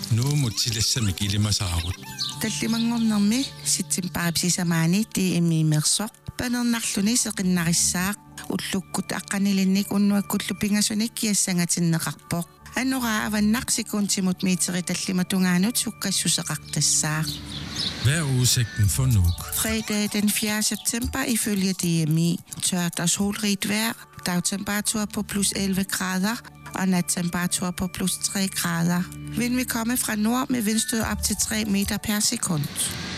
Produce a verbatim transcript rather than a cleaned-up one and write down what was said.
Nu mutsilassa mikilimasaarut. Tallimangornermi sitsimparipsisamaani tiimi mersoq panernerluni seqinnarissaaq ullukkut aqqanilinnik unnuakkullu pingasunik kiassangatinneqarpoq anora avannaqsikuntimut miiteri tallimatungaanut sukkassuseqartassaaq. Hvad er udsigten for Nuuk? Fredag den fjerde september ifølge D M I. Tørt og solrigt vejr. Dagtemperatur på plus elleve grader og nattemperatur på plus tre grader. Vind vil komme fra nord med vindstød op til tre meter per sekund.